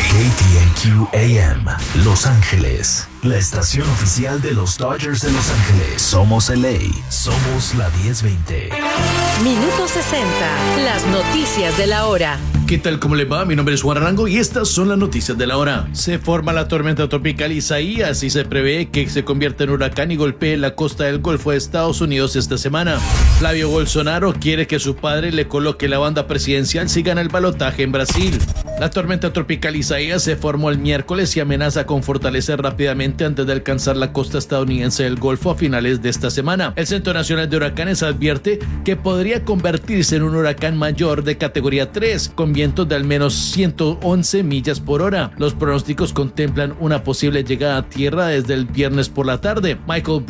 KTNQ AM, Los Ángeles, la estación oficial de los Dodgers de Los Ángeles. Somos LA, somos la 1020. Minuto 60, las noticias de la hora. ¿Qué tal? ¿Cómo le va? Mi nombre es Juan Arango y estas son las noticias de la hora. Se forma la tormenta tropical Isaías y se prevé que se convierta en huracán y golpee la costa del Golfo de Estados Unidos esta semana. Flavio Bolsonaro quiere que su padre le coloque la banda presidencial si gana el balotaje en Brasil. La tormenta tropical Isaías se formó el miércoles y amenaza con fortalecer rápidamente antes de alcanzar la costa estadounidense del Golfo a finales de esta semana. El Centro Nacional de Huracanes advierte que podría convertirse en un huracán mayor de categoría 3, con vientos de al menos 111 millas por hora. Los pronósticos contemplan una posible llegada a tierra desde el viernes por la tarde. Michael